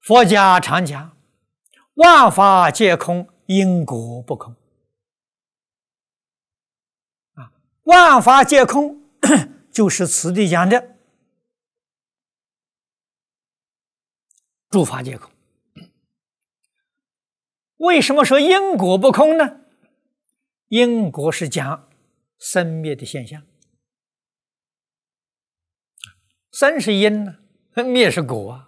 佛家常讲，万法皆空，因果不空。万法皆空，就是此地讲的诸法皆空。为什么说因果不空呢？因果是讲生灭的现象，生是因呢，灭是果啊。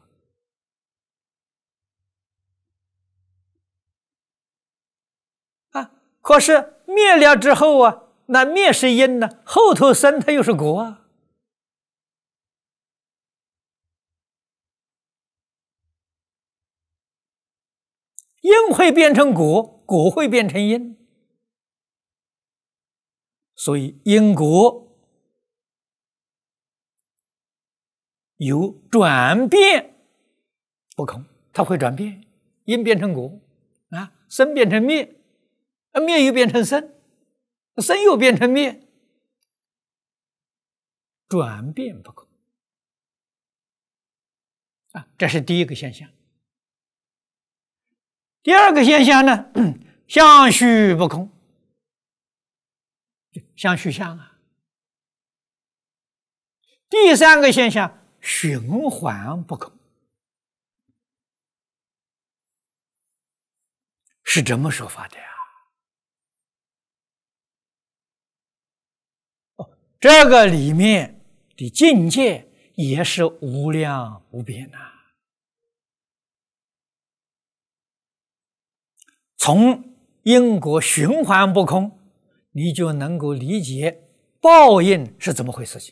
可是灭了之后啊，那灭是因呢，后头生它又是果啊。因会变成果，果会变成因，所以因果有转变不空，它会转变，因变成果啊，生变成灭，灭又变成生，生又变成灭，转变不空啊，这是第一个现象。第二个现象呢，相续不空，相续相啊。第三个现象，循环不空，是这么说法的呀。这个里面的境界也是无量无边呐。从因果循环不空，你就能够理解报应是怎么回事情。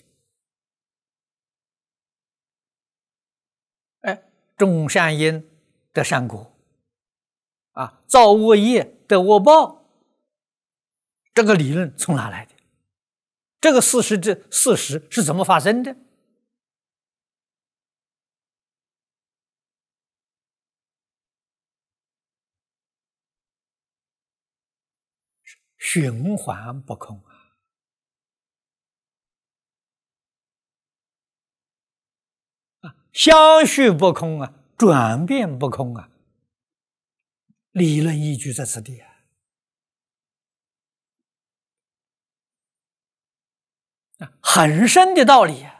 种善因得善果，造恶业得恶报，这个理论从哪来的？这个事实是怎么发生的？循环不空相续不空啊，转变不空啊，理论依据在此地很深的道理啊。